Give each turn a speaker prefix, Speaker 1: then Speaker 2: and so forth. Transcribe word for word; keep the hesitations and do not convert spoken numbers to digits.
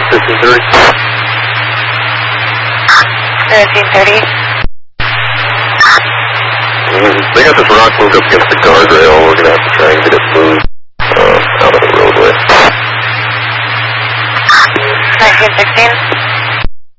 Speaker 1: fifteen thirty.
Speaker 2: fifteen thirty.
Speaker 1: Mm, they got this rock moved up against the guardrail. We're going to have to try and get it moved.